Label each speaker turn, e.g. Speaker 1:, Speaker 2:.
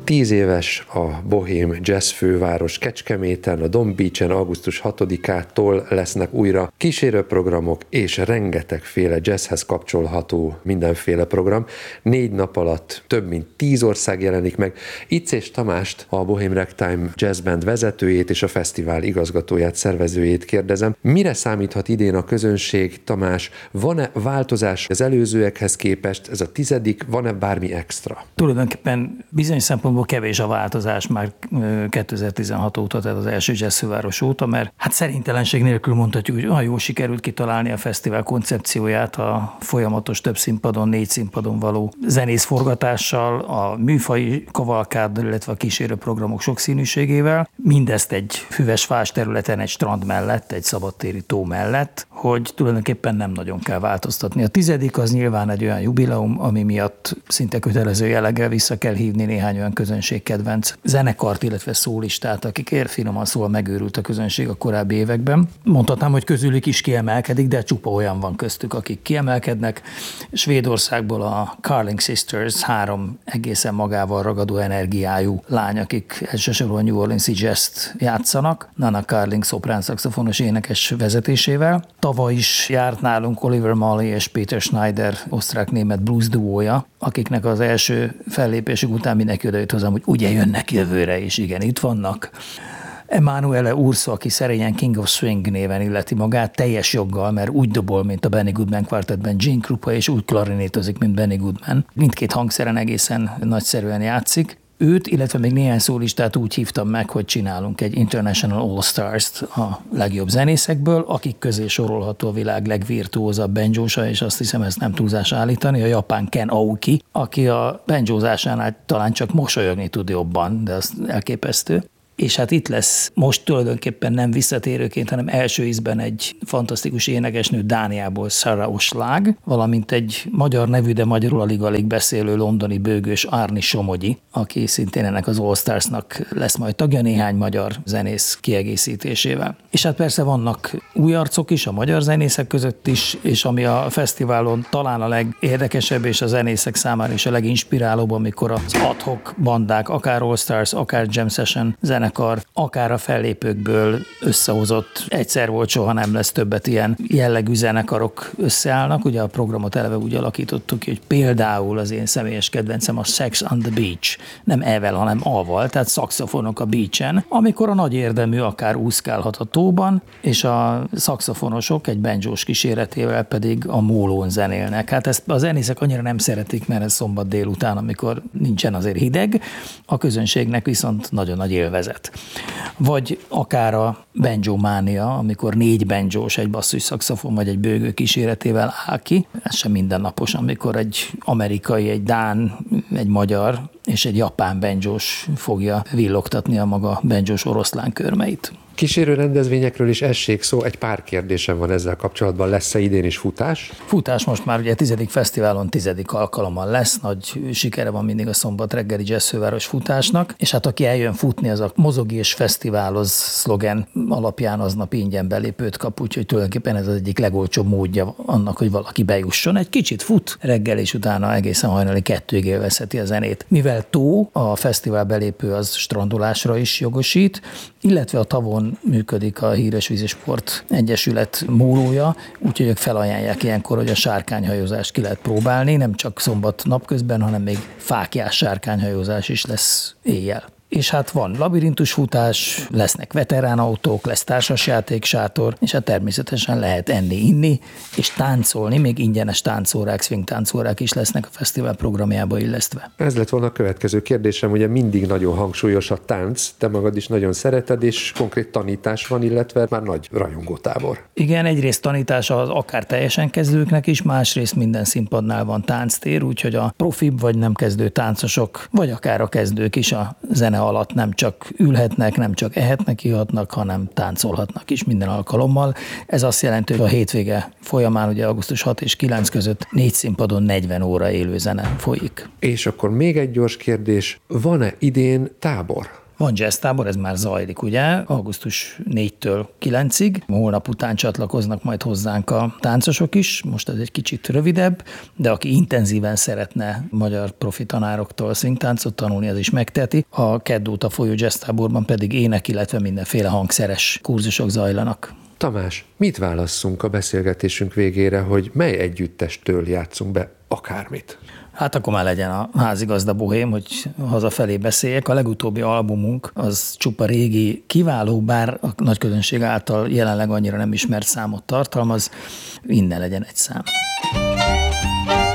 Speaker 1: 10 éves a bohém jazz főváros Kecskeméten, a Don Beach-en augusztus 6-ától lesznek újra kísérőprogramok és rengetegféle jazzhez kapcsolható mindenféle program. 4 nap alatt több mint 10 ország jelenik meg. Icés Tamást, a Bohém Ragtime Jazz Band vezetőjét és a fesztivál igazgatóját, szervezőjét kérdezem. Mire számíthat idén a közönség, Tamás? Van-e változás az előzőekhez képest? Ez a 10., van-e bármi extra?
Speaker 2: Tulajdonképpen bizonyos szempontból kevés a változás már 2016 óta, tehát az első jazz főváros óta, mert hát szerintelenség nélkül mondhatjuk, hogy olyan jól sikerült kitalálni a fesztivál koncepcióját a folyamatos több színpadon, 4 színpadon való zenészforgatással, a műfai kavalkáddal, illetve a kísérőprogramok sokszínűségével, mindezt egy füves fás területen, egy strand mellett, egy szabadtéri tó mellett, hogy tulajdonképpen nem nagyon kell változtatni. A 10. az nyilván egy olyan jubileum, ami miatt szinte kötelező jelleggel vissza kell hívni néhány olyan közönségkedvenc zenekart, illetve szólistát, akikért finoman szól megőrült a közönség a korábbi években. Mondhatnám, hogy közülük is kiemelkedik, de csupa olyan van köztük, akik kiemelkednek. Svédországból a Carling Sisters, 3 egészen magával ragadó energiájú lány, akik elsősorban New Orleans-i jazzt játszanak, Nana Carling szoprán szaxofonos énekes vezetésével. Tavaly is járt nálunk Oliver Mali és Peter Schneider osztrák-német blues duója, akiknek az első fellépésük után mindenki odajött hozzám, hogy ugye jönnek jövőre, és igen, itt vannak. Emanuele Urso, aki szerényen King of Swing néven illeti magát, teljes joggal, mert úgy dobol, mint a Benny Goodman Quartetben Gene Krupa, és úgy klarinétozik, mint Benny Goodman. Mindkét hangszeren egészen nagyszerűen játszik. Őt, illetve még néhány szólistát úgy hívtam meg, hogy csinálunk egy International All-Stars-t a legjobb zenészekből, akik közé sorolható a világ legvirtuózabb banjósa, és azt hiszem, ezt nem túlzás állítani, a japán Ken Aoki, aki a banjózásánál talán csak mosolyogni tud jobban, de az elképesztő. És hát itt lesz most tulajdonképpen nem visszatérőként, hanem első ízben egy fantasztikus énekesnő Dániából, Sarah Oschlag, valamint egy magyar nevű, de magyarul alig beszélő londoni bőgős Árni Somogyi, aki szintén ennek az All Stars-nak lesz majd tagja néhány magyar zenész kiegészítésével. És hát persze vannak új arcok is, a magyar zenészek között is, és ami a fesztiválon talán a legérdekesebb és a zenészek számára is a leginspirálóbb, amikor az ad hoc bandák, akár All Stars, akár Jam Session zenekar, akár a fellépőkből összehozott, egyszer volt, soha nem lesz többet ilyen jellegű zenekarok összeállnak. Ugye a programot eleve úgy alakítottuk ki, hogy például az én személyes kedvencem a Sex on the Beach, nem E-vel, hanem A-val, tehát szaxofonok a beachen, amikor a nagy érdemű akár úszkálhat a tóban, és a szaxofonosok egy banjós kíséretével pedig a mólón zenélnek. Hát ezt a zenészek annyira nem szeretik, mert ez szombat délután, amikor nincsen azért hideg, a közönségnek viszont nagyon nagy élvezet. Vagy akár a banjománia, amikor 4 banjós, egy basszus szaxofon vagy egy bőgő kíséretével áll ki. Ez sem mindennapos, amikor egy amerikai, egy dán, egy magyar és egy japán banjós fogja villogtatni a maga banjós oroszlán körmeit.
Speaker 1: Kísérő rendezvényekről is essék szó, egy pár kérdésem van ezzel kapcsolatban. Lesz-e idén is futás?
Speaker 2: Futás most már ugye 10. fesztiválon 10. alkalommal lesz, nagy sikere van mindig a szombat reggeli jazz főváros futásnak, és hát aki eljön futni, az a mozog és fesztiváloz szlogen alapján aznap ingyen belépőt kap, úgyhogy tulajdonképpen ez az egyik legolcsóbb módja annak, hogy valaki bejusson. Egy kicsit fut reggel, és utána egészen hajnali 2-ig élvezheti a zenét. Mivel tó, a fesztivál belépő az strandolásra is jogosít, illetve a tavon működik a Híres Vízisport Egyesület mólója, úgyhogy ők felajánlják ilyenkor, hogy a sárkányhajózást ki lehet próbálni, nem csak szombat napközben, hanem még fáklyás sárkányhajózás is lesz éjjel. És hát van labirintusfutás, lesznek veteránautók, lesz társasjáték, sátor, és hát természetesen lehet enni, inni, és táncolni, még ingyenes táncórák, swing táncórák is lesznek a fesztivál programjába illesztve.
Speaker 1: Ez lett volna a következő kérdésem, ugye mindig nagyon hangsúlyos a tánc, te magad is nagyon szereted, és konkrét tanítás van, illetve már nagy rajongótábor.
Speaker 2: Igen, egyrészt tanítás az akár teljesen kezdőknek is, másrészt minden színpadnál van tánctér, úgyhogy a profibb vagy nem kezdő táncosok, vagy akár a kezdők is a zene alatt nem csak ülhetnek, nem csak ehetnek, ihatnak, hanem táncolhatnak is minden alkalommal. Ez azt jelenti, hogy a hétvége folyamán, ugye augusztus 6 és 9 között 4 színpadon 40 óra élő zene folyik.
Speaker 1: És akkor még egy gyors kérdés, van-e idén tábor?
Speaker 2: Van jazztábor, ez már zajlik, ugye? Augusztus 4-től 9-ig. Holnap után csatlakoznak majd hozzánk a táncosok is. Most ez egy kicsit rövidebb, de aki intenzíven szeretne magyar profi tanároktól szwingtáncot tanulni, az is megteheti. A kedd óta folyó jazztáborban pedig ének, illetve mindenféle hangszeres kurzusok zajlanak.
Speaker 1: Tamás, mit válasszunk a beszélgetésünk végére, hogy mely együttestől játszunk be akármit?
Speaker 2: Hát akkor már legyen a házigazda bohém, hogy hazafelé beszéljek. A legutóbbi albumunk az csupa régi, kiváló, bár a nagy közönség által jelenleg annyira nem ismert számot tartalmaz. Innen legyen egy szám.